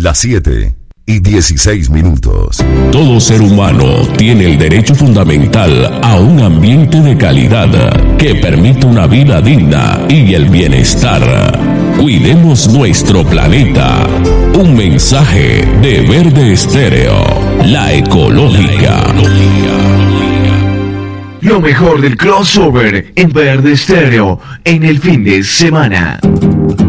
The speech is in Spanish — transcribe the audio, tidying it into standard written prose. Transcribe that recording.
Las 7:16. Todo ser humano tiene el derecho fundamental a un ambiente de calidad que permita una vida digna y el bienestar. Cuidemos nuestro planeta. Un mensaje de Verde Estéreo, la ecológica. Lo mejor del crossover en Verde Estéreo en el fin de semana.